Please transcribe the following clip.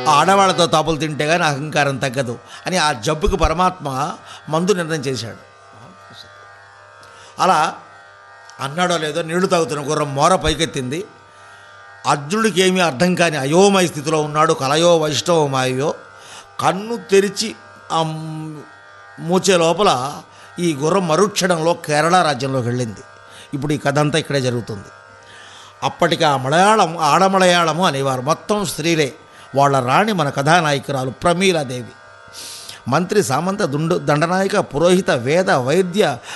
ఆడవాళ్ళతో తాపులు తింటే కానీ అహంకారం తగ్గదు అని ఆ జబ్బుకి పరమాత్మ మందు నిర్ణయం చేశాడు. అలా అన్నాడో లేదో నీళ్లు తాగుతున్న గుర్రం మోర పైకెత్తింది. అర్జునుడికి ఏమీ అర్థం కాని అయోమయ స్థితిలో ఉన్నాడు. కలయో వైష్ణవమాయో కన్ను తెరిచి మూచే లోపల ఈ గుర్రం మరుక్షణంలో కేరళ రాజ్యంలోకి వెళ్ళింది. ఇప్పుడు ఈ కథ అంతా ఇక్కడే జరుగుతుంది. అప్పటికి ఆ ఆడమలయాళము అనేవారు, మొత్తం స్త్రీలే. వాళ్ళ రాణి మన కథానాయకురాలు ప్రమీలాదేవి. మంత్రి, సామంత, దండనాయక, పురోహిత, వేద, వైద్య